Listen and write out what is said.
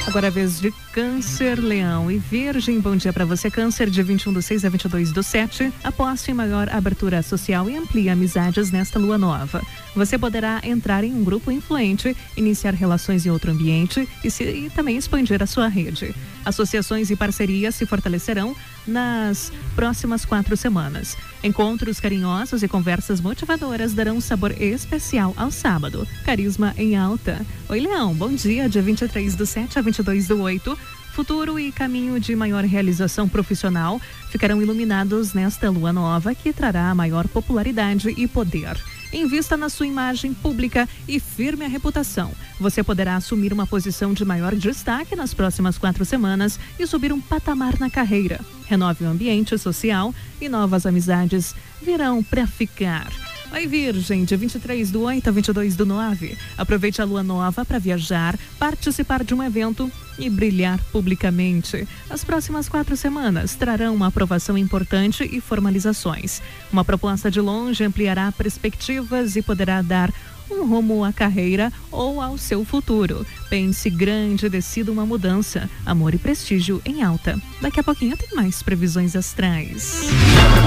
Agora a vez de Câncer, Leão e Virgem. Bom dia para você, Câncer, de 21/6 a 22/7. Aposte em maior abertura social e amplie amizades nesta lua nova. Você poderá entrar em um grupo influente, iniciar relações em outro ambiente e também expandir a sua rede. Associações e parcerias se fortalecerão nas próximas 4 semanas. Encontros carinhosos e conversas motivadoras darão um sabor especial ao sábado. Carisma em alta. Oi, Leão, bom dia, dia 23/7 a 22/8. Futuro e caminho de maior realização profissional ficarão iluminados nesta lua nova, que trará maior popularidade e poder. Invista na sua imagem pública e firme a reputação. Você poderá assumir uma posição de maior destaque nas próximas 4 semanas e subir um patamar na carreira. Renove o ambiente social e novas amizades virão para ficar. Oi, Virgem, de 23/8 a 22/9. Aproveite a lua nova para viajar, participar de um evento e brilhar publicamente. As próximas 4 semanas trarão uma aprovação importante e formalizações. Uma proposta de longe ampliará perspectivas e poderá dar um rumo à carreira ou ao seu futuro. Pense grande e decida uma mudança. Amor e prestígio em alta. Daqui a pouquinho tem mais previsões astrais.